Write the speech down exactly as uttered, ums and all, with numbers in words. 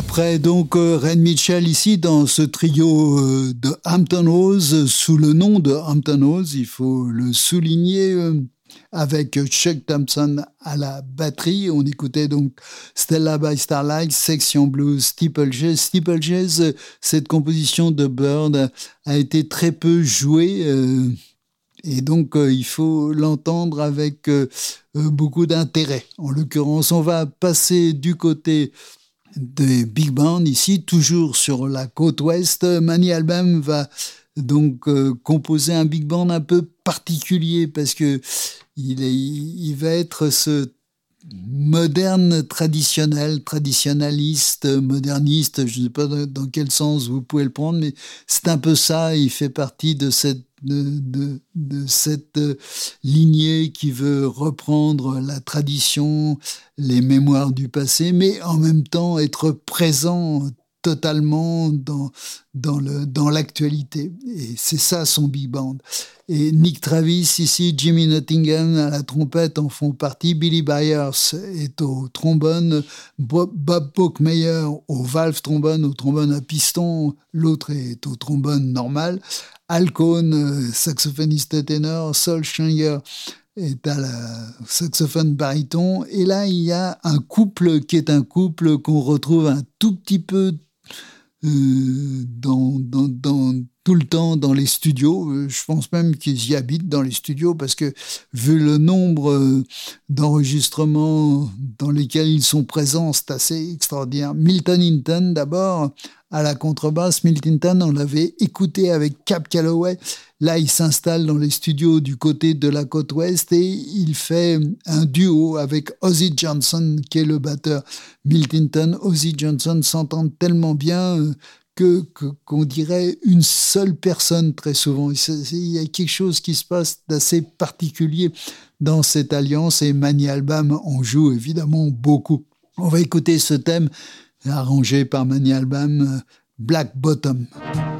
Après donc euh, Red Mitchell ici dans ce trio euh, de Hampton Rose sous le nom de Hampton Rose, il faut le souligner, euh, avec Chuck Thompson à la batterie. On écoutait donc Stella by Starlight, section blues, Steeplechase. Steeplechase, euh, cette composition de Bird a été très peu jouée. Euh, Et donc, euh, il faut l'entendre avec euh, euh, beaucoup d'intérêt. En l'occurrence, on va passer du côté des big bands ici, toujours sur la côte ouest. Manny Albam va donc euh, composer un big band un peu particulier parce que il, est, il va être ce moderne traditionnel, traditionnaliste, moderniste, je ne sais pas dans quel sens vous pouvez le prendre, mais c'est un peu ça, il fait partie de cette De, de, de cette lignée qui veut reprendre la tradition, les mémoires du passé, mais en même temps être présent totalement dans, dans, le, dans l'actualité. Et c'est ça son big band. Et Nick Travis ici, Jimmy Nottingham à la trompette en font partie, Billy Byers est au trombone, Bob, Bob Bookmeyer au valve trombone, au trombone à piston, l'autre est au trombone normal, Al Cohn, saxophoniste ténor, Sol Schringer est à la saxophone baryton. Et là, il y a un couple qui est un couple qu'on retrouve un tout petit peu euh, dans, dans, dans, tout le temps dans les studios. Je pense même qu'ils y habitent dans les studios parce que vu le nombre d'enregistrements dans lesquels ils sont présents, c'est assez extraordinaire. Milton Hinton d'abord, à la contrebasse. Milton Hinton, on l'avait écouté avec Cab Calloway. Là, il s'installe dans les studios du côté de la côte ouest et il fait un duo avec Ozzy Johnson, qui est le batteur. Milton Hinton, Ozzy Johnson s'entendent tellement bien que, que, qu'on dirait une seule personne très souvent. Il y a quelque chose qui se passe d'assez particulier dans cette alliance et Manny Albam en joue évidemment beaucoup. On va écouter ce thème arrangé par Manny Albam, Black Bottom.